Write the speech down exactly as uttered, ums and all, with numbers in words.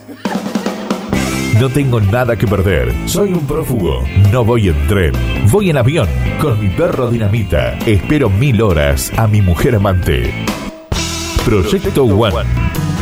No tengo nada que perder. Soy un prófugo. No voy en tren. Voy en avión. Con mi perro Dinamita. Espero mil horas a mi mujer amante. Proyecto One.